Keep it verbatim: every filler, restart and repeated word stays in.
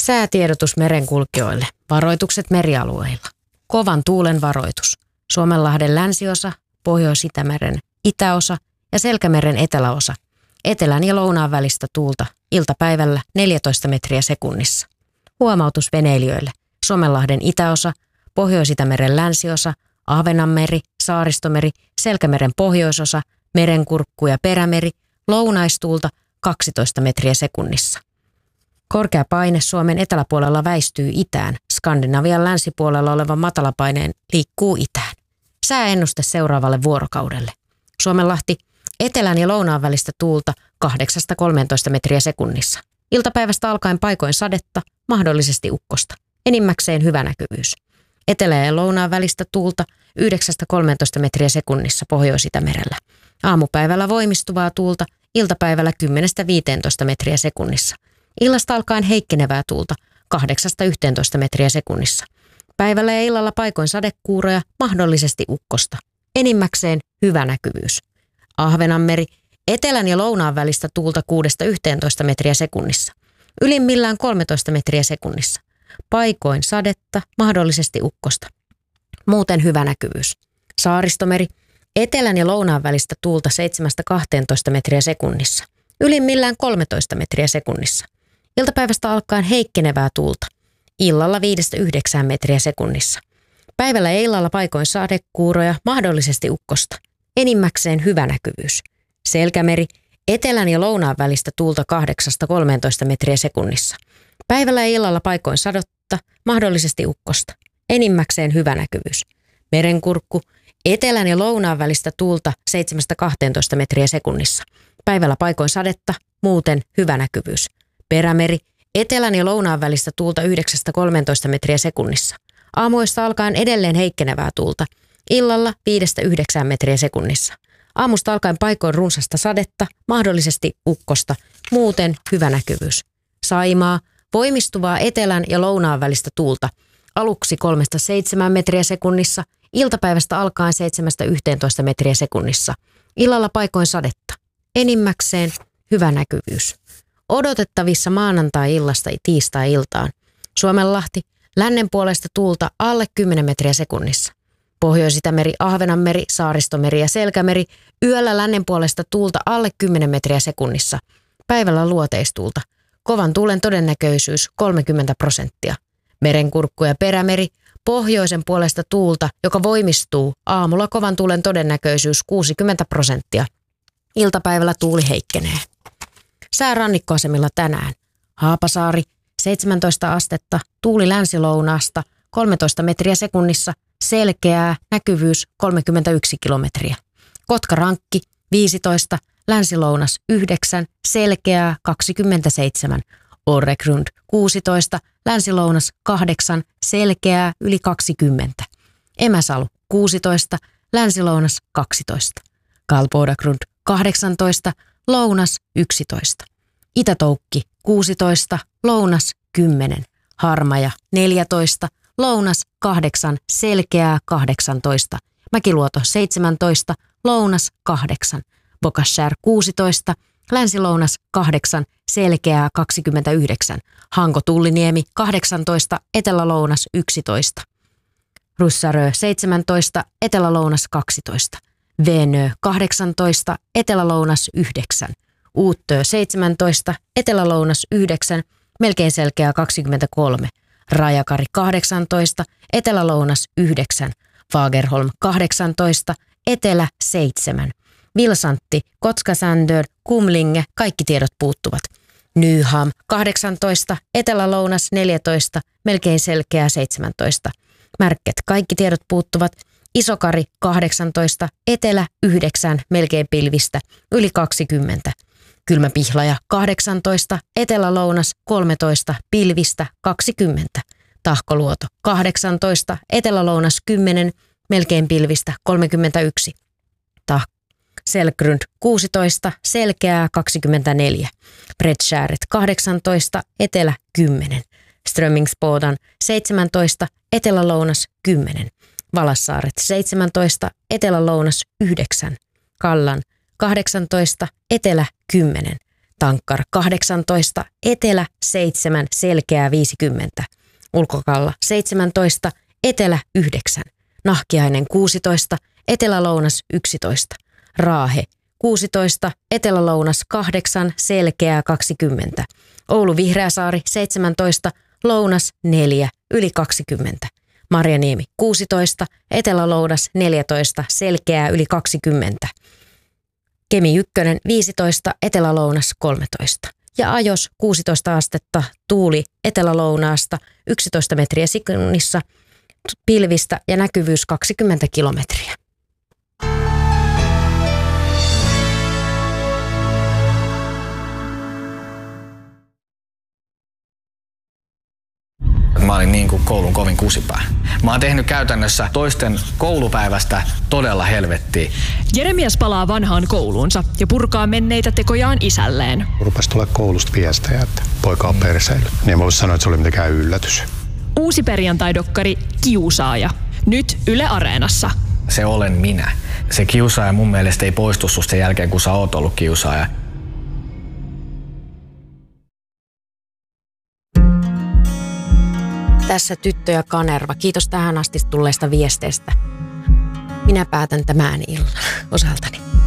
Säätiedotus merenkulkijoille. Varoitukset merialueilla. Kovan tuulen varoitus. Suomenlahden länsiosa, Pohjois-Itämeren itäosa ja Selkämeren eteläosa. Etelän ja lounaan välistä tuulta iltapäivällä neljätoista metriä sekunnissa. Huomautus veneilijöille. Suomenlahden itäosa, Pohjois-Itämeren länsiosa, Ahvenanmeri, Saaristomeri, Selkämeren pohjoisosa, Merenkurkku ja Perämeri, lounaistuulta kaksitoista metriä sekunnissa. Korkea paine Suomen eteläpuolella väistyy itään. Skandinavian länsipuolella oleva matalapaineen liikkuu itään. Sääennuste seuraavalle vuorokaudelle. Suomenlahti, etelän ja lounaan välistä tuulta kahdeksasta kolmeentoista metriä sekunnissa. Iltapäivästä alkaen paikoin sadetta, mahdollisesti ukkosta. Enimmäkseen hyvä näkyvyys. Etelä- ja lounaan välistä tuulta yhdeksästä kolmeentoista metriä sekunnissa Pohjois-Itämerellä. Aamupäivällä voimistuvaa tuulta, iltapäivällä kymmenestä viiteentoista metriä sekunnissa. Illasta alkaen heikkenevää tuulta kahdeksasta yhteentoista metriä sekunnissa. Päivällä ja illalla paikoin sadekuuroja, mahdollisesti ukkosta. Enimmäkseen hyvä näkyvyys. Ahvenanmeri, etelän ja lounaan välistä tuulta kuudesta yhteentoista metriä sekunnissa. Ylimmillään kolmetoista metriä sekunnissa. Paikoin sadetta, mahdollisesti ukkosta. Muuten hyvä näkyvyys. Saaristomeri, etelän ja lounaan välistä tuulta seitsemästä kahteentoista metriä sekunnissa. Ylimmillään kolmetoista metriä sekunnissa. Iltapäivästä alkaen heikkenevää tuulta. Illalla viidestä yhdeksään metriä sekunnissa. Päivällä ja illalla paikoin sadekuuroja, mahdollisesti ukkosta. Enimmäkseen hyvä näkyvyys. Selkämeri, etelän ja lounaan välistä tuulta kahdeksasta kolmeentoista metriä sekunnissa. Päivällä ja illalla paikoin sadotta, mahdollisesti ukkosta. Enimmäkseen hyvä näkyvyys. Merenkurkku, etelän ja lounaan välistä tuulta seitsemästä kahteentoista metriä sekunnissa. Päivällä paikoin sadetta, muuten hyvä näkyvyys. Perämeri, etelän ja lounaan välistä tuulta yhdeksästä kolmeentoista metriä sekunnissa. Aamuista alkaen edelleen heikkenevää tuulta. Illalla viidestä yhdeksään metriä sekunnissa. Aamusta alkaen paikoin runsasta sadetta, mahdollisesti ukkosta. Muuten hyvä näkyvyys. Saimaa, voimistuvaa etelän ja lounaan välistä tuulta. Aluksi kolmesta seitsemään metriä sekunnissa. Iltapäivästä alkaen seitsemästä yhteentoista metriä sekunnissa. Illalla paikoin sadetta. Enimmäkseen hyvä näkyvyys. Odotettavissa maanantai-illasta tiistai-iltaan. Suomenlahti, lännen puolesta tuulta alle kymmenen metriä sekunnissa. Pohjois-Itämeri, Ahvenanmeri, Saaristomeri ja Selkämeri, yöllä lännen puolesta tuulta alle kymmenen metriä sekunnissa. Päivällä luoteistuulta. Kovan tuulen todennäköisyys kolmekymmentä prosenttia. Merenkurkku ja Perämeri, pohjoisen puolesta tuulta, joka voimistuu. Aamulla kovan tuulen todennäköisyys kuusikymmentä prosenttia. Iltapäivällä tuuli heikkenee. Sää rannikkoasemilla tänään. Haapasaari, seitsemäntoista astetta, tuuli länsilounaasta, kolmetoista metriä sekunnissa, selkeää, näkyvyys kolmekymmentäyksi kilometriä. Kotkarankki, viisitoista, länsilounas yhdeksän, selkeää kaksikymmentäseitsemän. Orregrund, kuusitoista, länsilounas kahdeksan, selkeää yli kaksikymmentä. Emäsalu, kuusitoista, länsilounas kaksitoista. Kalpodagrund, kahdeksantoista, lounas yksitoista. Itätoukki, kuusitoista, lounas kymmenen. Harmaja, neljätoista, lounas kahdeksan, selkeää kahdeksantoista. Mäkiluoto, seitsemäntoista, lounas kahdeksan. Bokashär, kuusitoista, länsilounas kahdeksan, selkeää kaksikymmentäyhdeksän. Hanko Tulliniemi, kahdeksantoista, etelälounas yksitoista. Russarö, seitsemäntoista, etelälounas kaksitoista. Venö, kahdeksantoista, etelälounas yhdeksän. Uuttö, seitsemäntoista, etelälounas yhdeksän, melkein selkeää kaksikymmentäkolme. Rajakari, kahdeksantoista, etelälounas yhdeksän. Fagerholm, kahdeksantoista, etelä seitsemän. Vilsantti, Kotskasändör, Kumlinge, kaikki tiedot puuttuvat. Nyham, kahdeksantoista, etelälounas neljätoista, melkein selkeää seitsemäntoista. Märket, kaikki tiedot puuttuvat. Isokari, kahdeksantoista, etelä yhdeksän, melkein pilvistä, yli kaksikymmentä. Kylmäpihlaja, kahdeksantoista, etelälounas kolmetoista, pilvistä kaksikymmentä. Tahkoluoto, kahdeksantoista, etelälounas kymmenen, melkein pilvistä kolmekymmentäyksi. Tah- Selgrund, kuusitoista, selkeää kaksikymmentäneljä. Bredskääret, kahdeksantoista, etelä kymmenen. Strömmingsbodan, seitsemäntoista, etelälounas kymmenen. Valassaaret, seitsemäntoista, etelälounas yhdeksän. Kallan, kahdeksantoista, etelä kymmenen. Tankkar kahdeksantoista, Etelä seitsemän, Selkeää viisikymmentä. Ulkokalla seitsemäntoista, Etelä yhdeksän, Nahkiainen kuusitoista, Etelä-Lounas yksitoista. Raahe kuusitoista, Etelä-Lounas kahdeksan, Selkeää kaksikymmentä. Oulu Vihreäsaari seitsemäntoista, Lounas neljä, yli kaksikymmentä. Marjaniemi kuusitoista, Etelä-Lounas neljätoista, Selkeää yli kaksikymmentä. Kemi ykkönen viisitoista, Etelä-Lounas kolmetoista. Ja Ajos kuusitoista astetta, tuuli Etelä-Lounaasta yksitoista metriä sekunnissa, pilvistä ja näkyvyys kaksikymmentä kilometriä. Mä olin niin kuin koulun kovin kusipää. Mä oon tehnyt käytännössä toisten koulupäivästä todella helvettiä. Jeremias palaa vanhaan kouluunsa ja purkaa menneitä tekojaan isälleen. Rupesi tulla koulusta viestejä, että poika on perseily. Niin mä voisin sanoa, että se oli mitenkään yllätys. Uusi perjantai-dokkari Kiusaaja. Nyt Yle Areenassa. Se olen minä. Se kiusaaja mun mielestä ei poistu susta sen jälkeen, kun sä oot ollut kiusaaja. Tässä Tyttö ja Kanerva. Kiitos tähän asti tulleista viesteistä. Minä päätän tämän illan osaltani.